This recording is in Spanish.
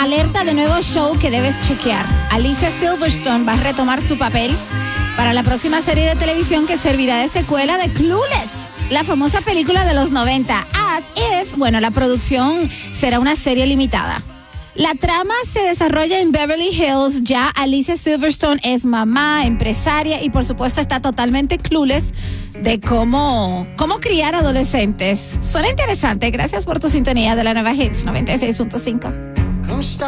Alerta de nuevo show que debes chequear. Alicia Silverstone va a retomar su papel para la próxima serie de televisión que servirá de secuela de Clueless, la famosa película de los 90. As If, bueno, la producción será una serie limitada. La trama se desarrolla en Beverly Hills. Ya Alicia Silverstone es mamá, empresaria y por supuesto está totalmente clueless de cómo criar adolescentes. Suena interesante. Gracias por tu sintonía de la nueva Hits 96.5.